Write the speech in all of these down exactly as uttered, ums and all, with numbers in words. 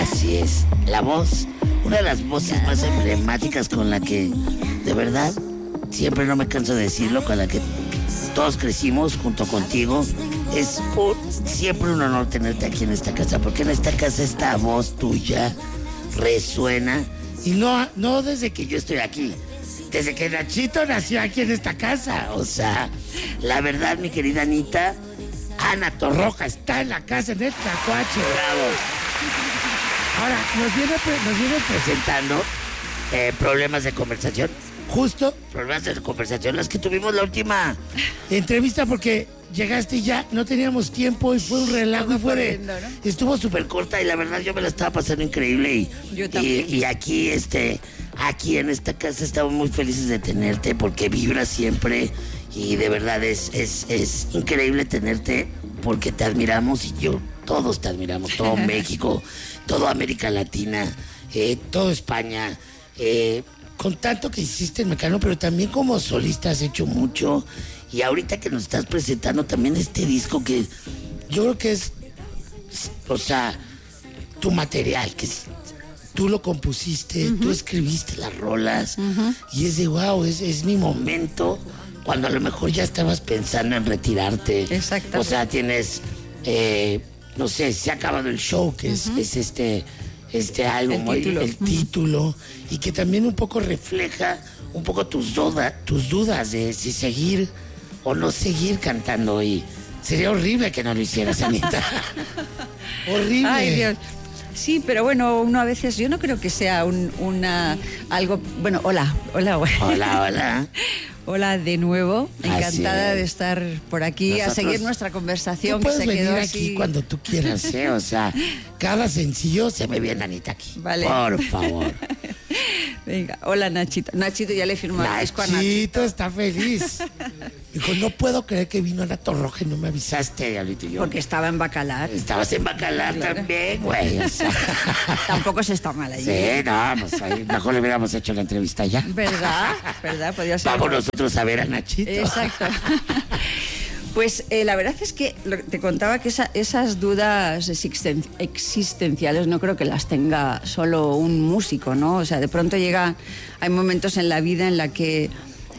Así es, la voz, una de las voces más emblemáticas con la que, de verdad, siempre no me canso de decirlo, con la que todos crecimos junto contigo. Es un, siempre un honor tenerte aquí en esta casa, porque en esta casa esta voz tuya resuena. Y no, no desde que yo estoy aquí, desde que Nachito nació aquí en esta casa. O sea, la verdad, mi querida Anita, Ana Torroja está en la casa en el Tlacuache. Bravo. Ahora, nos viene, nos viene presentando eh, problemas de conversación. Justo problemas de conversación, las que tuvimos la última entrevista, porque llegaste y ya no teníamos tiempo y fue un relajo y fue de, ¿no? Estuvo súper corta y la verdad yo me la estaba pasando increíble y, yo también. y, y aquí este aquí en esta casa estamos muy felices de tenerte porque vibras siempre y de verdad es, es, es increíble tenerte porque te admiramos y yo, todos te admiramos, todo México, toda América Latina, eh, todo España, eh, con tanto que hiciste en Mecano, pero también como solista has hecho mucho. Y ahorita que nos estás presentando también este disco que yo creo que es, o sea, tu material, que es, tú lo compusiste, uh-huh. tú escribiste las rolas, uh-huh. y es de wow, es, es mi momento, cuando a lo mejor ya estabas pensando en retirarte. Exacto. O sea, tienes, eh, no sé, se ha acabado el show, que es, uh-huh. es este... este álbum, el título, el, el título y que también un poco refleja un poco tus, duda, tus dudas de si seguir o no seguir cantando y sería horrible que no lo hicieras, Anita. Horrible. Ay, Dios. Sí, pero bueno, uno a veces, yo no creo que sea un, una algo, bueno, hola, hola, hola, hola. Hola de nuevo, encantada de estar por aquí. Nosotros, a seguir nuestra conversación. Tú puedes que se venir quedó aquí así cuando tú quieras, ¿eh? O sea, cada sencillo se me viene Anita aquí. Vale. Por favor. Venga, hola Nachito. Nachito ya le firmó el disco a Nachito. Nachito está feliz. Dijo, no puedo creer que vino Ana Torroja y no me avisaste, Diablito y yo. Porque estaba en Bacalar. Estabas en Bacalar claro. también, güey. O sea. Tampoco se está mal allí. Sí, no, pues ahí mejor le hubiéramos hecho la entrevista ya. ¿Verdad? ¿Verdad? Podría ser. Vamos nosotros a ver a Nachito. Exacto. Pues eh, la verdad es que lo, te contaba que esa, esas dudas existen, existenciales no creo que las tenga solo un músico, ¿no? O sea, de pronto llega, hay momentos en la vida en la que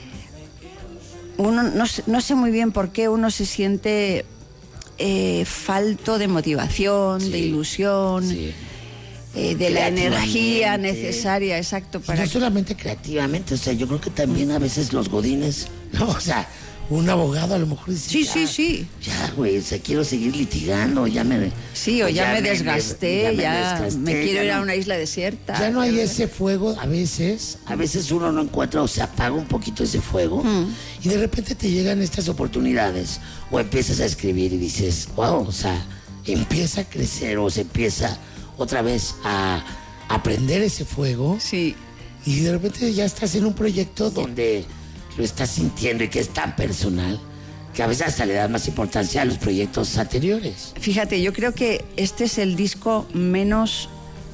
uno no, no sé muy bien por qué uno se siente eh, falto de motivación, sí, de ilusión, sí. eh, de la energía necesaria, exacto. Para no solamente creativamente, o sea, yo creo que también a veces los godines, ¿no? O sea, un abogado a lo mejor dice, sí, sí, sí. Ya, güey, o sea, quiero seguir litigando, ya me... Sí, o ya, ya me desgasté, me, ya, me, ya desgasté, me quiero ir no, a una isla desierta. Ya no hay ese fuego, a veces, a veces uno no encuentra o se apaga un poquito ese fuego mm. y de repente te llegan estas oportunidades o empiezas a escribir y dices, wow, o sea, empieza a crecer o se empieza otra vez a aprender ese fuego. Sí. Y de repente ya estás en un proyecto donde... lo estás sintiendo y que es tan personal que a veces hasta le das más importancia a los proyectos anteriores. Fíjate, yo creo que este es el disco menos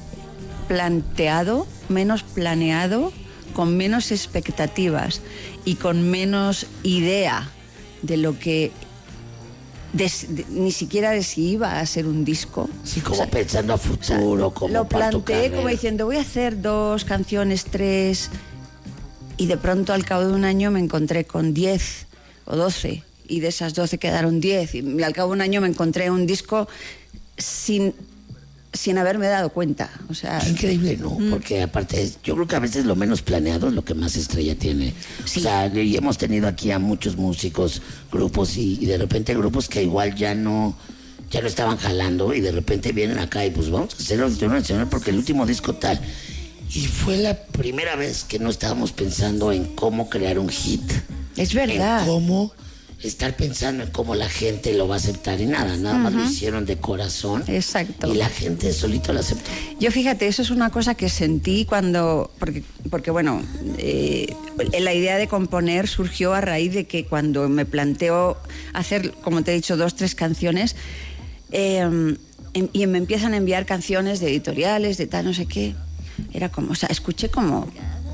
planteado, menos planeado, con menos expectativas y con menos idea de lo que... De, de, ni siquiera de si iba a ser un disco. Sí, como o sea, pensando a futuro, o sea, como lo planteé como diciendo, voy a hacer dos canciones, tres... Y de pronto al cabo de un año me encontré con diez o doce y de esas doce quedaron diez y al cabo de un año me encontré un disco sin, sin haberme dado cuenta. O sea, qué increíble, ¿no? Mm. Porque aparte yo creo que a veces lo menos planeado es lo que más estrella tiene. Sí. O sea, y hemos tenido aquí a muchos músicos, grupos y, y de repente grupos que igual ya no... ya no estaban jalando y de repente vienen acá y pues vamos a hacer el Auditorio Nacional porque el último disco tal... Y fue la primera vez que no estábamos pensando en cómo crear un hit. Es verdad. En cómo estar pensando en cómo la gente lo va a aceptar y nada, nada uh-huh. más lo hicieron de corazón. Exacto. Y la gente solito lo aceptó. Yo fíjate, eso es una cosa que sentí cuando, porque, porque bueno, eh, la idea de componer surgió a raíz de que cuando me planteo hacer, como te he dicho, dos, tres canciones, eh, y me empiezan a enviar canciones de editoriales, de tal, no sé qué. Era como, o sea, escuché como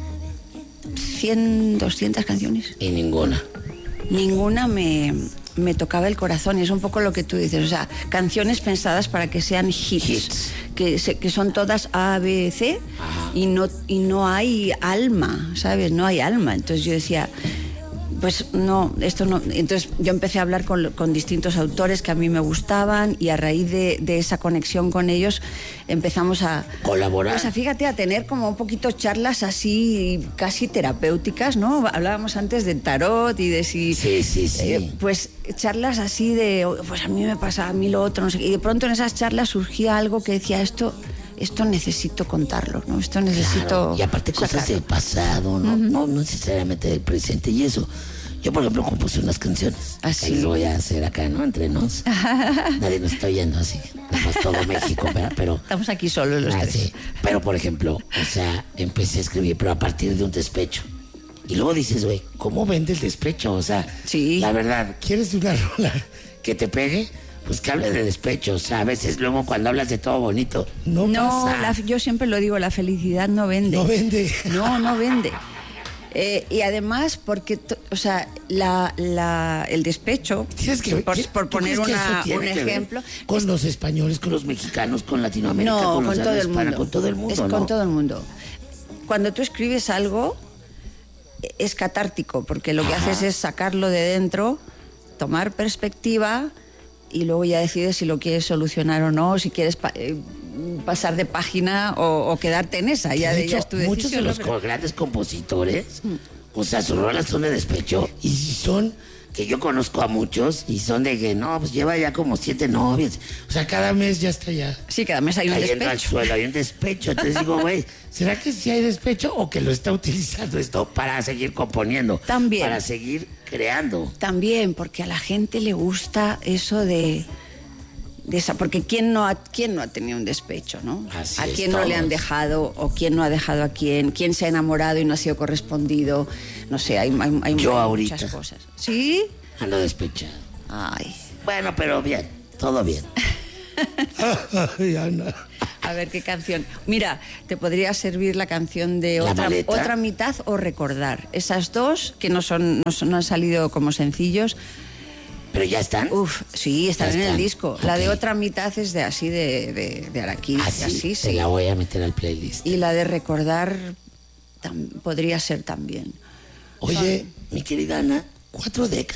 cien, doscientas canciones. Y ninguna. Ninguna me, me tocaba el corazón. Y es un poco lo que tú dices, o sea, canciones pensadas para que sean hits. hits. que, se, que son todas A, B, C, y no, y no hay alma, ¿sabes? No hay alma. Entonces yo decía, pues no, esto no. Entonces yo empecé a hablar con, con distintos autores que a mí me gustaban, y a raíz de, de esa conexión con ellos empezamos a colaborar. O sea, fíjate, a tener como un poquito charlas así casi terapéuticas, ¿no? Hablábamos antes del tarot y de si... Sí, sí, sí. Eh, pues charlas así de, pues a mí me pasa, a mí lo otro, no sé qué. Y de pronto en esas charlas surgía algo que decía, esto... esto necesito contarlo, ¿no? Esto necesito... Claro. Y aparte cosas sacarlo. del pasado, ¿no? Uh-huh. No, no necesariamente del presente y eso. Yo, por ejemplo, compuse unas canciones. ¿Ah, sí? Que les voy a hacer acá, ¿no? Entre nos. Nadie nos está oyendo así. Además, todo México, ¿verdad? Pero... Estamos aquí solos los ah, tres. Sí. Pero, por ejemplo, o sea, empecé a escribir, pero a partir de un despecho. Y luego dices, güey, ¿cómo vende el despecho? O sea, sí. La verdad, ¿quieres una rola que te pegue? Pues que hable de despecho. O sea, a veces luego cuando hablas de todo bonito, no, no pasa. La, yo siempre lo digo, la felicidad no vende. No vende. No, no vende. Eh, y además, porque, o sea, la, la, el despecho, que, por, por poner una, un ejemplo... Con es, los españoles, con los mexicanos, con Latinoamérica, no, con, con los todo el hispana, mundo. con todo el mundo. Es ¿no? con todo el mundo. Cuando tú escribes algo, es catártico, porque lo que Ajá. haces es sacarlo de dentro, tomar perspectiva, y luego ya decides si lo quieres solucionar o no, si quieres... Pa eh, pasar de página o, o quedarte en esa, ya de, hecho, ya es tu decisión. Muchos de los pero... grandes compositores, mm. o sea, sus rolas son de despecho, y son, que yo conozco a muchos, y son de que, no, pues lleva ya como siete novias, o sea, cada mes ya está ya. Sí, cada mes hay un despecho. Al suelo, hay un despecho, entonces digo, güey, ¿será que sí hay despecho o que lo está utilizando esto para seguir componiendo? También. Para seguir creando. También, porque a la gente le gusta eso de... De esa, porque ¿quién no, ha, ¿quién no ha tenido un despecho, no? Así ¿A es, quién todos. no le han dejado o quién no ha dejado a quién? ¿Quién se ha enamorado y no ha sido correspondido? No sé, hay, hay, hay, Yo hay ahorita muchas cosas. ¿Sí? Ando despechado. Ay. Bueno, pero bien, todo bien. Ay, Ana. A ver qué canción. Mira, te podría servir la canción de ¿La otra, maleta? otra mitad o Recordar. Esas dos que no son, no, son, no han salido como sencillos. ¿Pero ya están? Uf, sí, están, ya en están. el disco. Okay. La de Otra Mitad es de así de, de, de Araquiri. Así, así, te sí. la voy a meter al playlist. Y la de Recordar tam, podría ser también. Oye, Son... mi querida Ana, cuatro décadas.